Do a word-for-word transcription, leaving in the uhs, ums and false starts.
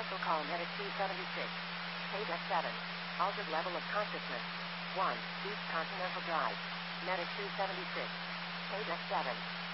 Special call Medic two seventy-six. Page F seven. Altered level of consciousness. one. East Continental Drive. Medic two seventy-six. Page F seven.